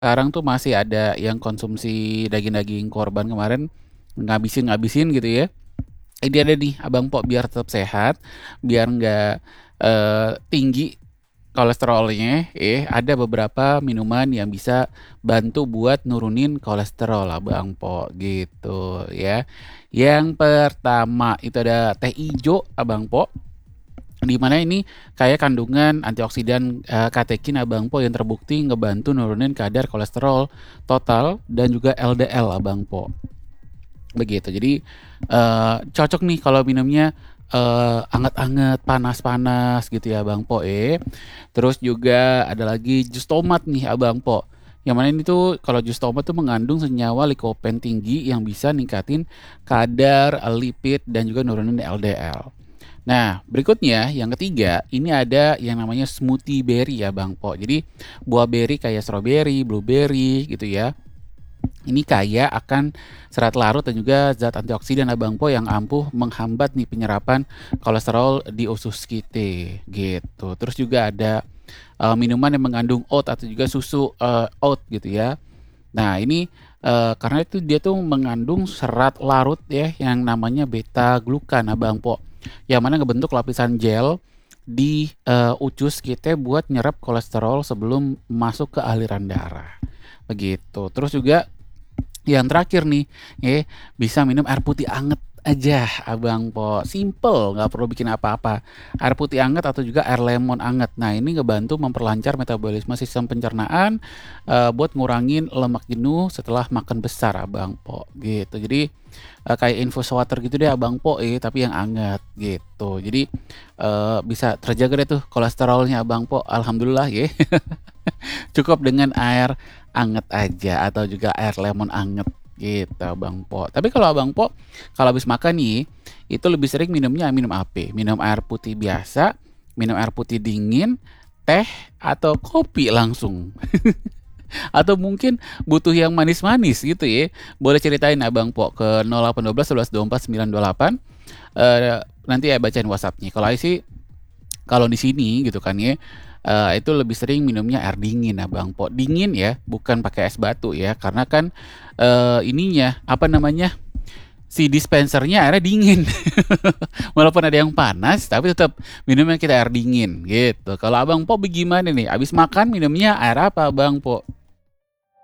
sekarang tuh masih ada yang konsumsi daging-daging korban kemarin, ngabisin-ngabisin gitu ya. Ini ada nih Abang Po biar tetap sehat, biar nggak, tinggi kolesterolnya, ada beberapa minuman yang bisa bantu buat nurunin kolesterol Abang Po, gitu ya. Yang pertama itu ada teh ijo Abang Po, di mana ini kayak kandungan antioksidan, katekin Abang Po yang terbukti ngebantu nurunin kadar kolesterol total dan juga LDL Abang Po. Begitu. Jadi, cocok nih kalau minumnya, anget-anget, panas-panas gitu ya Bang Po, Terus juga ada lagi jus tomat nih Abang Po, yang mana ini tuh kalau jus tomat tuh mengandung senyawa likopen tinggi yang bisa ningkatin kadar, lipid dan juga nurunin LDL. Nah, berikutnya yang ketiga, ini ada yang namanya smoothie berry ya Bang Po. Jadi, buah berry kayak strawberry, blueberry gitu ya. Ini kaya akan serat larut dan juga zat antioksidan Abang Po yang ampuh menghambat nih penyerapan kolesterol di usus kita, gitu. Terus juga ada, minuman yang mengandung oat atau juga susu, oat gitu ya. Nah ini, karena itu dia tuh mengandung serat larut ya yang namanya beta glukan Abang Po, yang mana ngebentuk lapisan gel di, usus kita buat nyerap kolesterol sebelum masuk ke aliran darah, begitu. Terus juga yang terakhir nih, bisa minum air putih anget aja Abang Po, simple nggak perlu bikin apa-apa. Air putih anget atau juga air lemon anget. Nah ini ngebantu memperlancar metabolisme sistem pencernaan, buat ngurangin lemak jenuh setelah makan besar Abang Po, gitu. Jadi, kayak infus water gitu deh Abang Po, tapi yang anget gitu. Jadi, bisa terjaga deh tuh kolesterolnya Abang Po, alhamdulillah ya. Cukup dengan air anget aja atau juga air lemon anget gitu Abang Po. Tapi kalau Abang Po, kalau habis makan nih, itu lebih sering minum apa? Minum air putih biasa, minum air putih dingin, teh, atau kopi langsung? Atau mungkin butuh yang manis-manis gitu ya? Boleh ceritain Abang Po ke 0812 11 24 928, nanti ya bacain WhatsApp-nya. Kalau Aing sih kalau di sini gitu kan ya, itu lebih sering minumnya air dingin Abang Po. Dingin ya, bukan pakai es batu ya, karena kan, ininya, apa namanya, si dispensernya airnya dingin. Walaupun ada yang panas, tapi tetap minumnya kita air dingin, gitu. Kalau Abang Po bagaimana nih? Habis makan minumnya air apa Abang Po?